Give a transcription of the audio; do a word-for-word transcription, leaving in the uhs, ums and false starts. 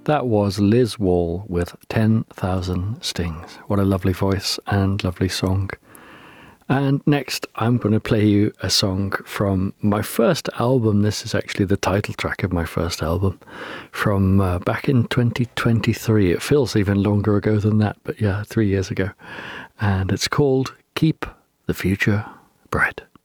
That was Liz Wall with ten thousand Stings. What a lovely voice and lovely song. And next, I'm going to play you a song from my first album. This is actually the title track of my first album from uh, back in twenty twenty-three. It feels even longer ago than that, but yeah, three years ago. And it's called Keep the Future Bright.